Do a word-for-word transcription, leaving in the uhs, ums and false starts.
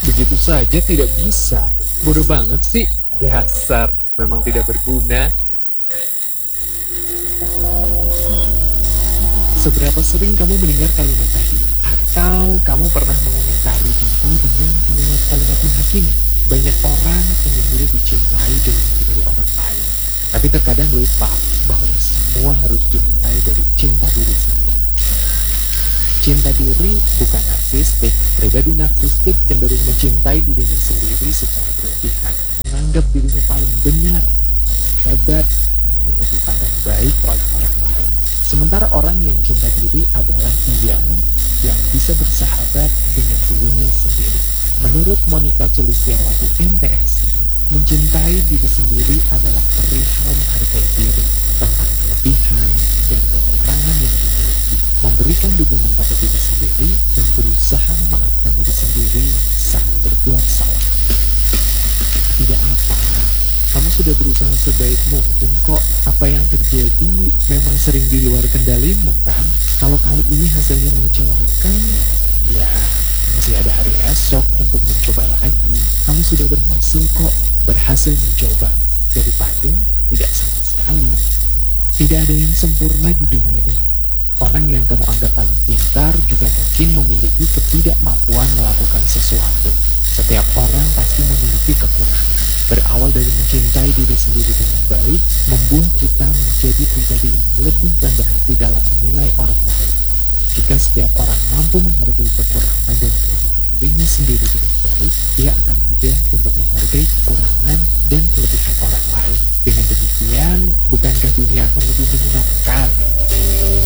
Begitu saja tidak bisa. Bodoh banget sih. Dasar, memang tidak berguna. Seberapa sering kamu mendengar kalimat tadi? Atau kamu pernah mengomentari diri dengan kalimat-kalimat menghakimi? Banyak orang ingin mudah dicintai dan dicintai orang lain. Tapi terkadang lupa bahwa semua harus dimulai dari cinta diri sendiri. Cinta diri bukan narsistik. Pribadi narsistik cenderung mencintai dirinya sendiri secara berlebihan, menganggap dirinya paling benar, hebat, dan dipandang baik oleh orang lain. Sementara orang yang cinta diri adalah dia yang bisa bersahabat dengan dirinya sendiri. Menurut Monica Sulistyawati M T S I, mencintai diri sendiri adalah perihal menghargai diri, tentang kelebihan dan kekurangan yang dimiliki, memberikan dukungan pada diri sendiri, dan berusaha memaafkan diri sendiri saat berbuat salah. Tidak apa, kamu sudah berusaha sebaik mungkin kok. Apa yang terjadi memang sering di luar kendalimu kan? Kalau kali ini hasilnya mengecewakan, ya masih ada hari esok untuk mencoba lagi. Kamu sudah berhasil kok, berhasil mencoba, daripada tidak sama sekali. Tidak ada yang sempurna di dunia ini. Orang yang kamu anggap paling pintar juga mungkin memiliki ketidakmampuan melakukan sesuatu. Setiap orang pasti memiliki kekurangan. Berawal dari mencintai diri sendiri dengan baik, membuat kita menjadi pribadi yang lebih rendah hati dalam menilai orang lain. Jika setiap orang mampu menghargai kekurangan dan kelebihan dirinya sendiri dengan baik, dia akan mudah untuk menghargai kekurangan dan kelebihan orang lain. Dengan demikian, bukankah dunia akan lebih menyenangkan?